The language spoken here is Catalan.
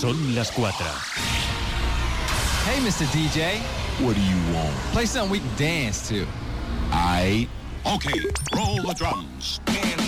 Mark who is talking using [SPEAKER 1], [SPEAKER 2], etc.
[SPEAKER 1] Són les 4.
[SPEAKER 2] Hey, Mr. DJ.
[SPEAKER 3] What do you want?
[SPEAKER 2] Play something we can dance to.
[SPEAKER 3] Aight.
[SPEAKER 4] Okay, roll the drums.